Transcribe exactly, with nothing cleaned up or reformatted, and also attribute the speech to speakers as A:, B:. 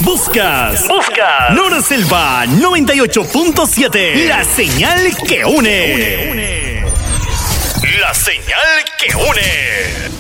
A: Buscas. Buscas. Nord Selva noventa y ocho punto siete. La señal que une. La señal que une.